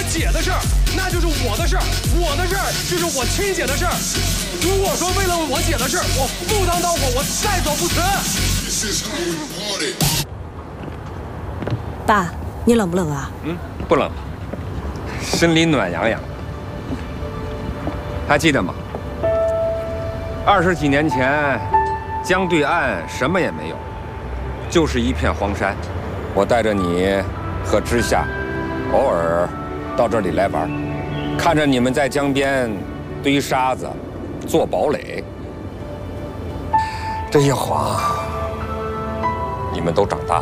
姐的事儿，那就是我的事儿，我的事儿就是我亲姐的事儿。如果说为了我姐的事儿，我赴汤蹈火，我在所不辞。 爸，你冷不冷啊？ 不冷，心里暖洋洋。还记得吗？20几年前，江对岸什么也没有，就是一片荒山。我带着你和知夏，偶尔到这里来玩，看着你们在江边堆沙子、做堡垒。这一晃，你们都长大了。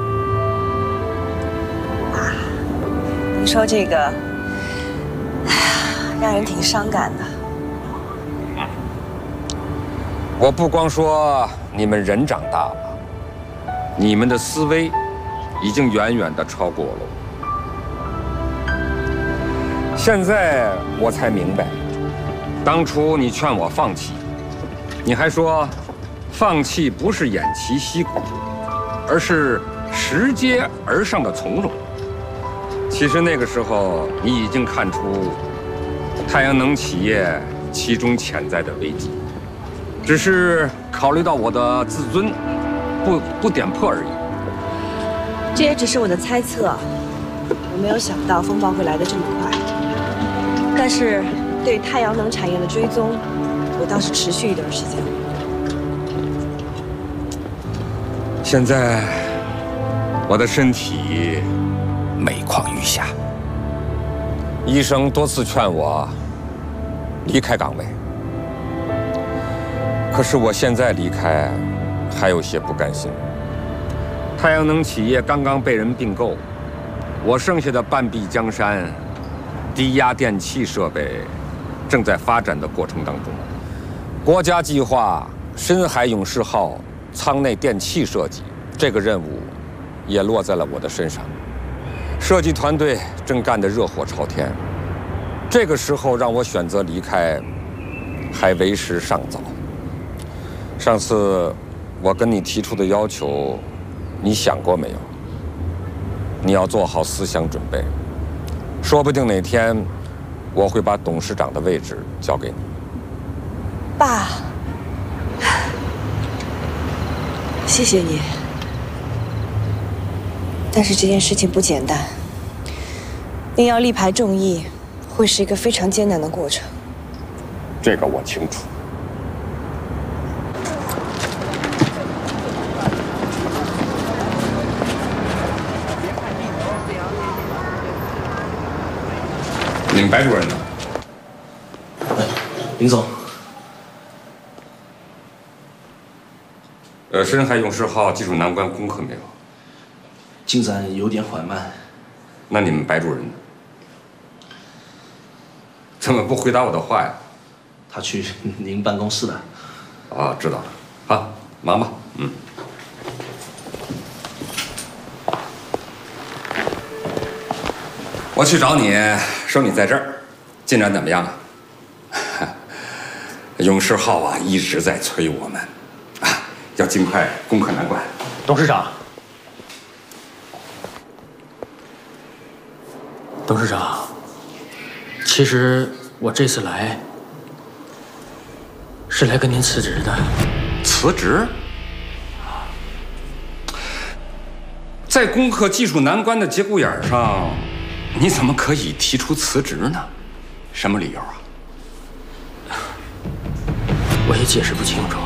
你说这个，哎呀，让人挺伤感的。 我不光说你们人长大了，你们的思维已经远远地超过了我。现在我才明白，当初你劝我放弃，你还说，放弃不是偃旗息鼓，而是拾阶而上的从容。其实那个时候，你已经看出太阳能企业其中潜在的危机。只是考虑到我的自尊，不点破而已。 这也只是我的猜测，我没有想到风暴会来得这么快。但是对太阳能产业的追踪，我倒是持续一段时间。 现在我的身体每况愈下，医生多次劝我离开岗位。可是我现在离开，还有些不甘心。太阳能企业刚刚被人并购，我剩下的半壁江山，低压电气设备正在发展的过程当中。国家计划深海勇士号舱内电气设计，这个任务也落在了我的身上。设计团队正干得热火朝天，这个时候让我选择离开，还为时尚早。上次我跟你提出的要求，你想过没有？你要做好思想准备，说不定哪天我会把董事长的位置交给你。 爸，谢谢你。但是这件事情不简单，您要力排众议，会是一个非常艰难的过程。 这个我清楚。你们白主任呢？ 林总， 深海勇士号技术难关攻克没有？ 进展有点缓慢。 那你们白主任呢？怎么不回答我的话呀？ 他去您办公室了。 啊，知道了。好，忙吧。我去找你，说你在这儿，进展怎么样啊？勇士号啊，一直在催我们，要尽快攻克难关。 董事长，其实我这次来是来跟您辞职的。 辞职？在攻克技术难关的节骨眼上，你怎么可以提出辞职呢？什么理由啊？ 我也解释不清楚。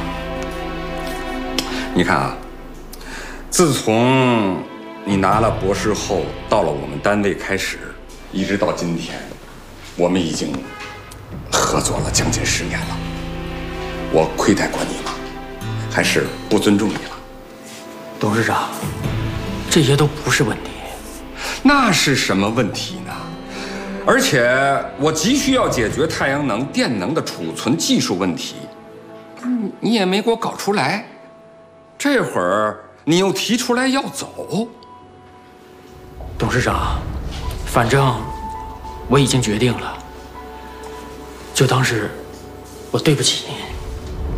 你看啊，自从你拿了博士后，到了我们单位开始，一直到今天，我们已经合作了将近10年了。我亏待过你吗？还是不尊重你了？ 董事长，这些都不是问题。 那是什么问题呢？而且我急需要解决太阳能电能的储存技术问题，你也没给我搞出来。这会儿你又提出来要走。 董事长，反正我已经决定了，就当是我对不起您。